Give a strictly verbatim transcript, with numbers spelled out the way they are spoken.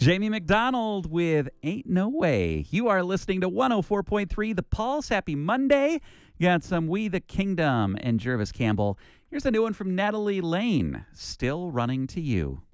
Jamie McDonald with Ain't No Way. You are listening to one oh four point three The Pulse. Happy Monday. You got some We the Kingdom and Jervis Campbell. Here's a new one from Natalie Lane, Still Running to You.